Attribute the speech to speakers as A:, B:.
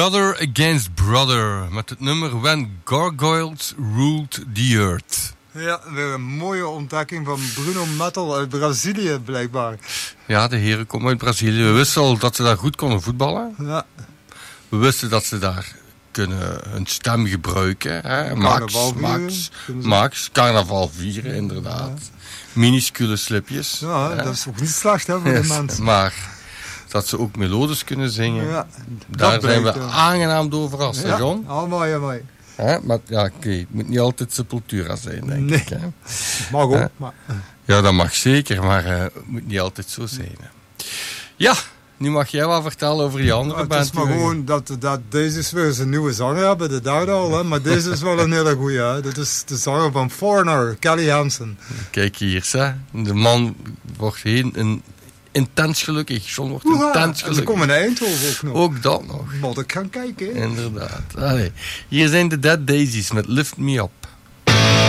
A: Brother Against Brother. Met het nummer When Gargoyles Ruled the Earth.
B: Ja, weer een mooie ontdekking van Bruno Metal uit Brazilië blijkbaar.
A: Ja, de heren komen uit Brazilië. We wisten al dat ze daar goed konden voetballen.
B: Ja.
A: We wisten dat ze daar kunnen hun stem gebruiken. Hè? Max, carnaval vieren, inderdaad. Ja. Minuscule slipjes.
B: Ja, dat is ook niet slecht hè, voor de mensen.
A: Maar dat ze ook melodisch kunnen zingen. Ja, daar zijn we aangenaam door verrast,
B: ja,
A: John.
B: Mooi, mooi.
A: Maar ja, oké, het moet niet altijd Sepultura zijn, denk ik. Hè?
B: Mag ook. Maar...
A: Ja, dat mag zeker, maar het moet niet altijd zo zijn. Ja, nu mag jij wat vertellen over die andere band.
B: Het is maar gewoon dat deze is weer eens een nieuwe zanger hebben, de derde al. Hè? Maar deze is wel een hele goeie. Hè? Dit is de zanger van Foreigner, Kelly Hansen.
A: Kijk hier, hè. De man wordt intens gelukkig. John wordt intens gelukkig.
B: Ze komen in Eindhoven ook nog.
A: Ook dat nog.
B: Moet ik gaan kijken. Hè?
A: Inderdaad. Allee. Hier zijn de Dead Daisies met Lift Me Up.